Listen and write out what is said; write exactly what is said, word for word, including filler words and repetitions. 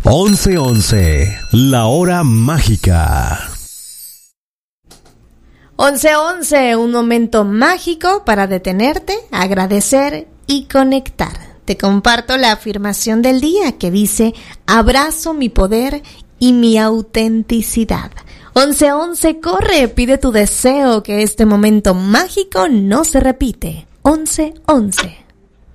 once once, la hora mágica. once once, un momento mágico para detenerte, agradecer y conectar. Te comparto la afirmación del día que dice: abrazo mi poder y mi autenticidad. once once, corre, pide tu deseo, que este momento mágico no se repite. once once.